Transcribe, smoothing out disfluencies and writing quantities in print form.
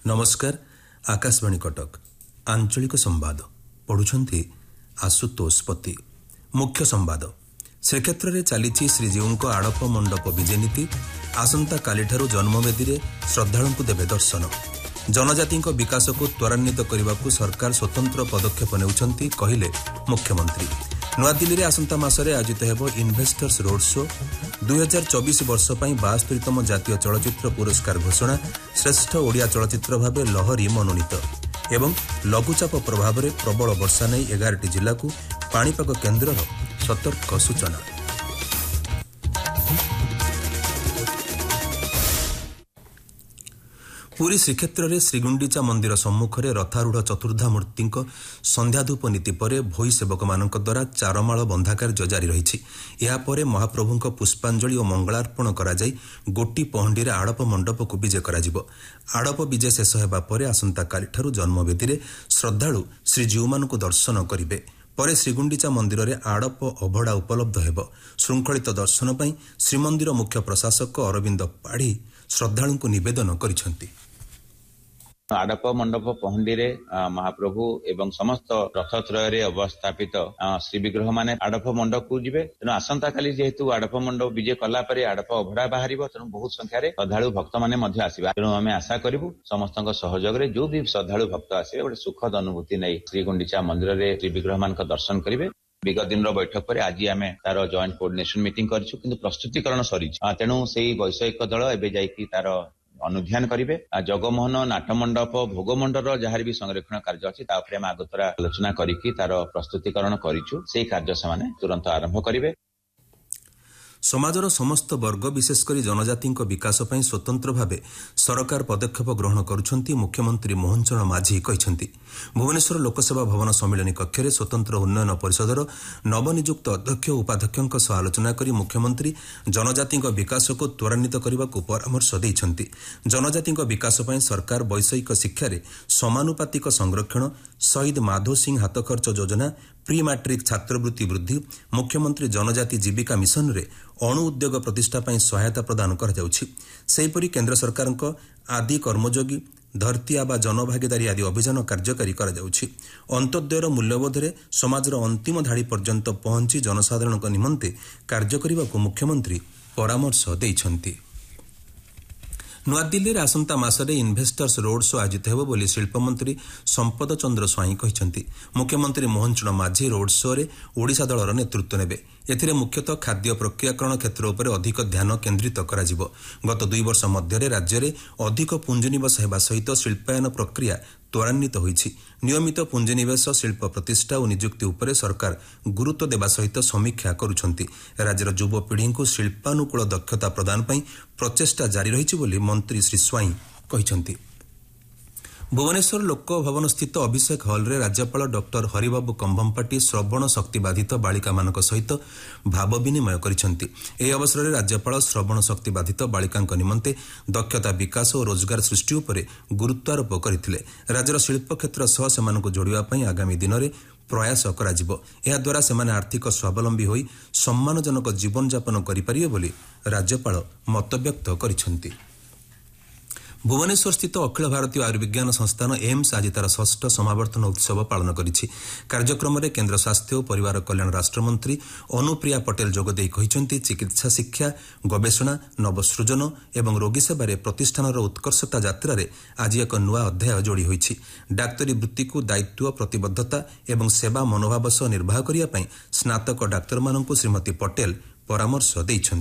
नमस्कार आकाशवाणी कटक आंचलिक संवाद पढ़ुछंती आशुतोष पति। मुख्य संवाद श्रीक्षेत्र में चली श्रीजीऊ आड़प मंडप विजे नीति आसंता कालीठारू जन्मवेदी में श्रद्धालु देवे दर्शन। जनजाति विकास को त्वरान्वित करने को सरकार स्वतंत्र पदक्षेप नेउछंती कहिले मुख्यमंत्री। नूआदिल्ली में आसंता मासरे आयोजित हेबो इन्वेस्टर्स रोड शो। 2024 वर्ष पई 72तम जातीय चलचित्र पुरस्कार घोषणा। श्रेष्ठ ओडिया चलचित्र भावे लहरी मनोनीत एवं लघुचाप प्रभाव में प्रबल वर्षा नहीं 11टी जिला को पाणीपाग केन्द्र सतर्क सूचना। पुरी श्रीक्षेत्र में श्रीगुंडीचा मंदिर सम्मुख में रथारूढ़ चतुर्धा मूर्ति संध्याधूप नीति पर भोई सेवक मान द्वारा चारमाल बंधा कार्य जारी रही। यापर महाप्रभु पुष्पांजलि और मंगलार्पण कराई गोटी पहंडी में आड़प मंडप को विजे करा। आड़प विजे शेष होगा पर आसंता कालीठारू जन्मवेदी में श्रद्धालु श्रीजीऊ मान दर्शन करेंगे। पर श्रीगुंडीचा मंदिर में आड़प अभड़ा उपलब्ध हेब। श्रृंखलित दर्शन पर श्रीमंदिर मुख्य प्रशासक अरविंद पाढ़ी श्रद्धालु को निवेदन करिसेंती। आड़प मंडप पहंडी रे महाप्रभु एवं समस्त रथत्रय अवस्थापित श्री विग्रह माने आड़प मंडप को जीवे। तेणु आसंता काली जेहेतु आड़प मंडप विजय कला परे आड़प अभड़ा बाहर तेणु बहुत संख्यार श्रद्धालु भक्त माने मध्य आसवा। तेणु आम आशा करूँ समस्त सहयोग में जो भी श्रद्धालु भक्त आसवे गोटे सुखद अनुभूति नहीं श्रीगुंडीचा मंदिर में श्री विग्रह मान दर्शन करेंगे। विगत दिन बैठक पर आज आम तार जॉइंट कोऑर्डिनेशन मीटिंग करिछु किंतु प्रस्तुतिकरण सरी। तेणु से वैषयिक दल एवं जाइकी तार अनुध्यान करेंगे। जगमोहन नाटमंडप भोगमंडल जहाँ भी संरक्षण कार्य अच्छी आगतरा आलोचना करी तार प्रस्तुतिकरण करिछु। से कार्य से तुरंत आरंभ करेंगे। समाजर समस्त वर्ग विशेषकर जनजाति विकास पर स्वतंत्र भावे सरकार पदक्षेप ग्रहण करुछंती मुख्यमंत्री मोहन चरण माझी कहिसेंती। भुवनेश्वर लोकसेवा भवन सम्मिलनी कक्ष में स्वतंत्र उन्नयन परिषदर नवनियुक्त अध्यक्ष उपाध्यक्षों सह आलोचना करी मुख्यमंत्री जनजाति विकास को त्वरान्वित करने को परामर्श देइछंती। जनजाति विकास पर सरकार वैषयिक शिक्षा रे समानुपातिक संरक्षण, शहीद माधो सिंह हाथखर्च योजना, प्री मैट्रिक छात्रवृत्ति वृद्धि, मुख्यमंत्री जनजाति जीविका मिशन रे अणु उद्योग प्रतिष्ठा पर सहायता प्रदान कर केन्द्र सरकार आदि कर्मयोगी धरती आबा जनभागीदारी आदि अभियान कार्यकारी अंत्योदयर मूल्यबोध में समाजर अंतिम धाड़ी पर्यंत पहुंची जनसाधारण निमंते कार्य करने को मुख्यमंत्री परामर्श देइछंती। नूआदिल्ली में आसंता मासरे इन्वेस्टर्स रोड शो आयोजित हेबो बोली शिल्पमंत्री संपद चंद्र स्वाई कहिसेंती। मुख्यमंत्री मोहन चरण माझी रोड शो रे ओडिशा दलर नेतृत्व नेबे। एथिरे मुख्यतः खाद्य प्रक्रियाकरण क्षेत्र उपर अधिक ध्यान केन्द्रित कराजिबो। गत 2 वर्ष मध्य राज्य में अधिक पुंजीनिवेश हेबा सहित शिल्पायन प्रक्रिया त्वरान्वित होईछि। नियमित पुंजीनिवेश शिल्प प्रतिष्ठा और नियुक्ति उपरे सरकार गुरुत्व देवा सहित समीक्षा करुछंती। राज्यर युवपीढ़ी को शिल्पानुकूल दक्षता प्रदान पई प्रचेष्टा जारी रहिछि बोली मंत्री श्री स्वाई कहिसेंती। भुवनेश्वर लोक भवन स्थित अभिषेक हॉल रे राज्यपाल डॉक्टर हरिबाबू कंभमपाटी श्रवण शक्ति बाधित बालिका मानक सहित भाव विनिमय करिसेंती। एही अवसर में राज्यपाल श्रवण शक्ति बाधित बालिका निमंते दक्षता विकास और रोजगार सृष्टि उपरे गुरुत्वारोप करथिले। राज्यर शिल्प क्षेत्र सह सेमानकु जोड़िबा पई आगामी दिन में प्रयास कराजिबो। एहा द्वारा सेमाने आर्थिक स्वावलंबी होई सम्मानजनक जीवन यापन करिपारिबे बोली राज्यपाल मतव्यक्त करिसेंती। भुवनेश्वर स्थित अखिल भारतीय आयुर्विज्ञान संस्थान एम्स आज तार 6ठ समावर्तन उत्सव पालन करिछि। कार्यक्रम में केन्द्र स्वास्थ्य और परिवार कल्याण राष्ट्रमंत्री अनुप्रिया पटेल जोगदेई कहिसेंती चिकित्सा शिक्षा गवेषणा नवसृजन एवं रोगी सेवार प्रतिष्ठानर उत्कर्षता यात्रा रे आज एक नुआ अध्याय जोड़ी होइछि। डाक्तरी वृत्ति को दायित्व प्रतिबद्धता एवं सेवा मनोभाव सह निर्वाह करिया पई स्नातक डाक्तर माननकु श्रीमती पटेल परामर्श देइछन्ति।